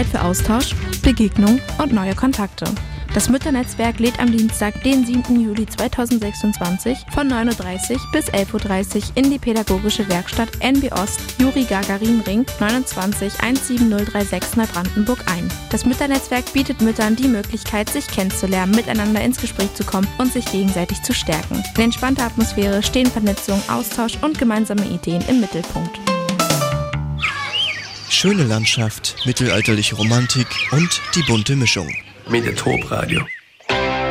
Zeit für Austausch, Begegnung und neue Kontakte. Das Mütternetzwerk lädt am Dienstag, den 7. Juli 2026 von 9.30 Uhr bis 11.30 Uhr in die pädagogische Werkstatt NB Ost, Juri Gagarin Ring 29 17036 Neubrandenburg ein. Das Mütternetzwerk bietet Müttern die Möglichkeit, sich kennenzulernen, miteinander ins Gespräch zu kommen und sich gegenseitig zu stärken. In entspannter Atmosphäre stehen Vernetzung, Austausch und gemeinsame Ideen im Mittelpunkt. Schöne Landschaft, mittelalterliche Romantik und die bunte Mischung. Mediatorp Radio.